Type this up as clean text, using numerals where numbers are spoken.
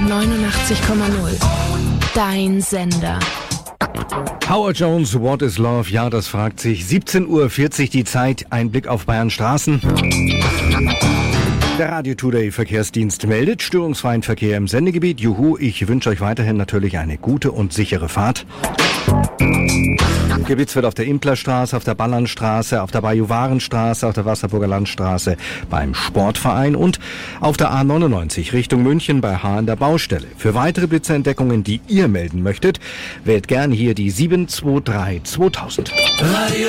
89,0. Dein Sender. Howard Jones, What is Love? Ja, das fragt sich. 17:40 Uhr die Zeit. Ein Blick auf Bayern Straßen. Der Radio Today Verkehrsdienst meldet störungsfreien Verkehr im Sendegebiet. Juhu, ich wünsche euch weiterhin natürlich eine gute und sichere Fahrt. Geblitzt wird auf der Implerstraße, auf der Ballernstraße, auf der Bajuwarenstraße, auf der Wasserburger Landstraße beim Sportverein und auf der A99 Richtung München bei H an der Baustelle. Für weitere Blitzerentdeckungen, die ihr melden möchtet, wählt gern hier die 723 2000.